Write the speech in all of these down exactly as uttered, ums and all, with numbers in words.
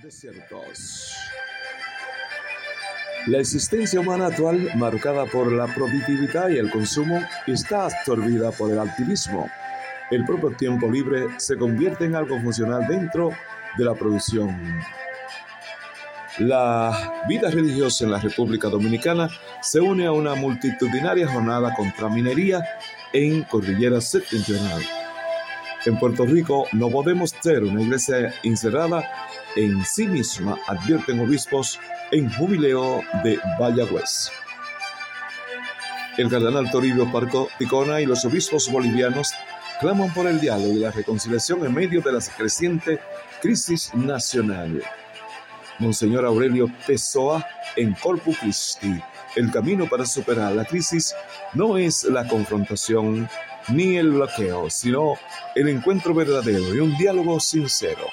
desiertos. La existencia humana actual, marcada por la productividad y el consumo, está absorbida por el activismo. El propio tiempo libre se convierte en algo funcional dentro de la producción. La vida religiosa en la República Dominicana se une a una multitudinaria jornada contra minería en Cordillera Septentrional. En Puerto Rico no podemos ser una iglesia encerrada en sí misma, advierten obispos en jubileo de Mayagüez. El cardenal Toribio Parco Ticona y los obispos bolivianos claman por el diálogo y la reconciliación en medio de la creciente crisis nacional. Monseñor Aurelio Pessoa en Corpus Christi: el camino para superar la crisis no es la confrontación ni el bloqueo, sino el encuentro verdadero y un diálogo sincero.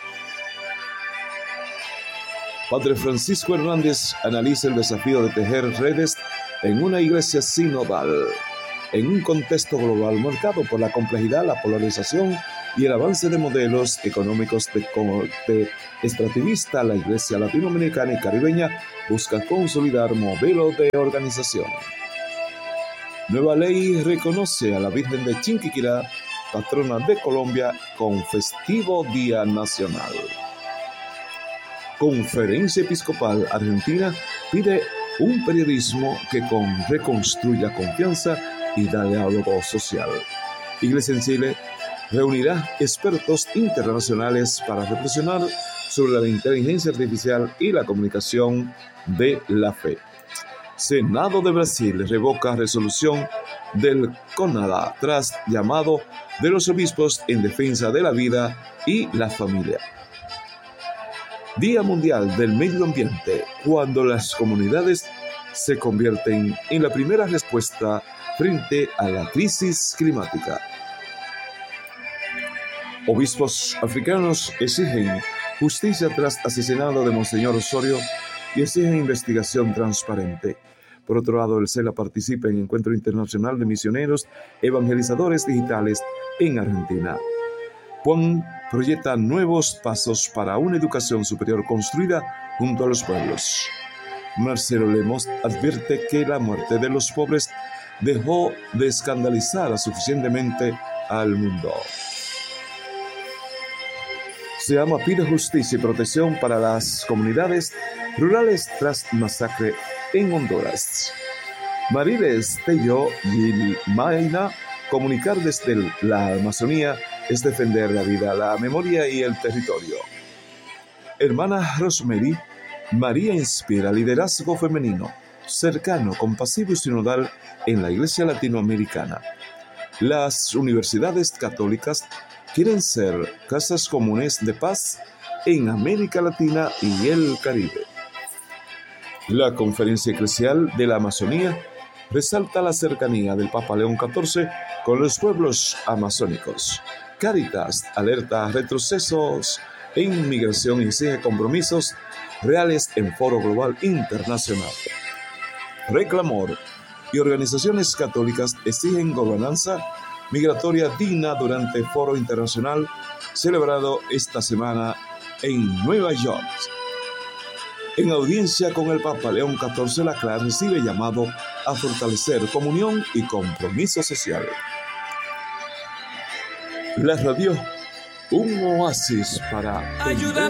Padre Francisco Hernández analiza el desafío de tejer redes en una iglesia sinodal, en un contexto global marcado por la complejidad, la polarización y el avance de modelos económicos de corte extractivista. La iglesia latinoamericana y caribeña busca consolidar modelos de organización. Nueva ley reconoce a la Virgen de Chinquiquirá, patrona de Colombia, con festivo Día Nacional. Conferencia Episcopal Argentina pide un periodismo que con, reconstruya confianza y da diálogo social. Iglesia en Chile reunirá expertos internacionales para reflexionar sobre la inteligencia artificial y la comunicación de la fe. Senado de Brasil revoca resolución del CONADA tras llamado de los obispos en defensa de la vida y la familia. Día Mundial del Medio Ambiente, cuando las comunidades se convierten en la primera respuesta frente a la crisis climática. Obispos africanos exigen justicia tras asesinato de Monseñor Osorio y exigen investigación transparente. Por otro lado, el CELA participa en Encuentro Internacional de Misioneros Evangelizadores Digitales en Argentina. P U A M proyecta nuevos pasos para una educación superior construida junto a los pueblos. Marcelo Lemos advierte que la muerte de los pobres dejó de escandalizar suficientemente al mundo. SEAMA pide justicia y protección para las comunidades rurales tras masacre en Honduras. Mariles Tello y Maina: comunicar desde la Amazonía es defender la vida, la memoria y el territorio. Hermana Rosemary: María inspira liderazgo femenino, cercano, compasivo y sinodal en la Iglesia Latinoamericana. Las universidades católicas quieren ser casas comunes de paz en América Latina y el Caribe. La Conferencia Eclesial de la Amazonía resalta la cercanía del Papa León catorce con los pueblos amazónicos. Cáritas alerta retrocesos en migración y exige compromisos reales en Foro Global Internacional. Reclamor y organizaciones católicas exigen gobernanza migratoria digna durante el Foro Internacional celebrado esta semana en Nueva York. En audiencia con el Papa León catorce, la C L A recibe llamado a fortalecer comunión y compromiso social. La radio, un oasis para ayudar.